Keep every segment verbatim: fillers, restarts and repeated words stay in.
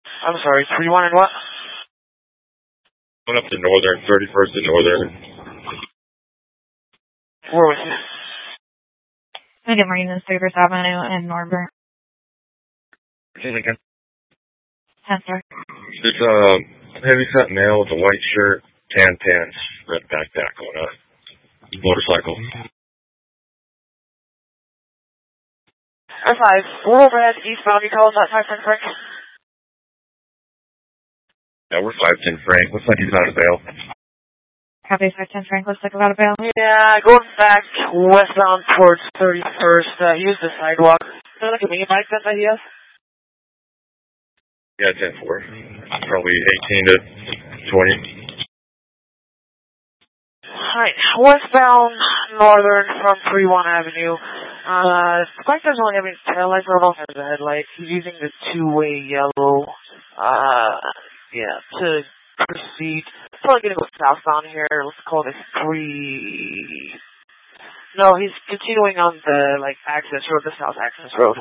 I'm sorry, three one and what? Going up to Northern, thirty-first to Northern. Where was it? Medium Marines, thirty-first Avenue and Northern. Say it again. ten, sir. There's a heavy-set male with a white shirt, tan pants, red backpack on a motorcycle. F five, we're overhead, eastbound, you call us at five ten Frank? Yeah, we're five ten Frank. Looks like he's out of bail. Copy five ten Frank, looks like about a bail. Yeah, going back westbound towards thirty-first, uh, use the sidewalk. Is that like a mini bike that he has? Yeah, ten four. Probably eighteen to twenty. Alright, westbound Northern from three one Avenue. Uh, the bike doesn't really have any taillights, but it also has a headlight. He's using the two-way yellow, uh, yeah, to proceed. Probably gonna go southbound here. Let's call this three. No, he's continuing on the, like, access road, the south access road.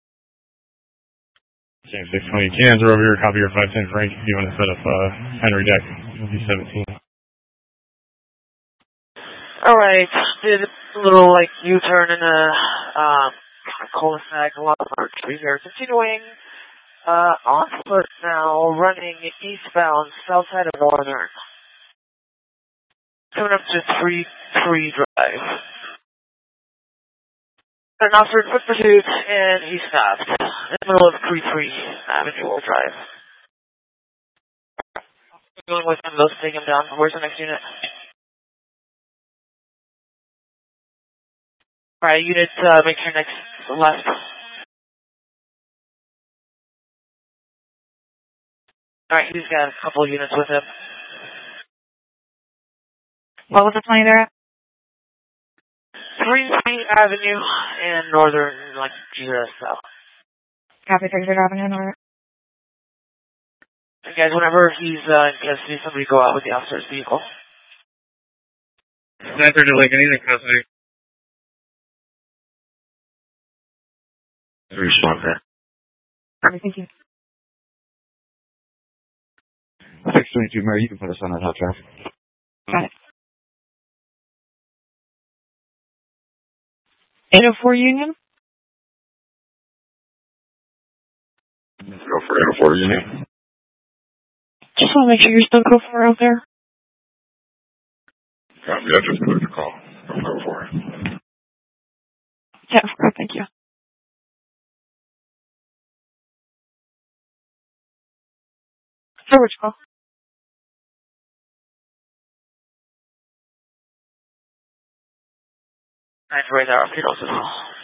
James six twenty, cans are over here, copy your five ten Frank. You want to set up, uh, Henry Deck, D seventeen. Alright, did a little, like, U-turn in a, um, cul-de-sac, a lot of our trees here. Continuing, uh, on foot now, running eastbound, south side of Northern. Coming up to three three Drive. An officer in foot pursuit, and he stopped. In the middle of three three Avenue World Drive. Going with him, those take him down. Where's the next unit? Alright, unit, uh, make your next left. Alright, he's got a couple of units with him. What was the twenty there at? three three Avenue and Northern, like, just south. Copy thirty-third Avenue, Northern. And guys, whenever he's, uh, in custody, somebody go out with the officer's vehicle. nine thirty Lincoln, he's in custody. Respond there. Copy, thank you. six twenty-two, Mary, you can put us on that hot traffic. Got it. eight oh four Union? Let's go for eight oh four unit. Just want to make sure you're still go for out there. Copy, I just moved the call. I'll go for it. Yeah, for thank you. For which call? Nine right there, I'll as well.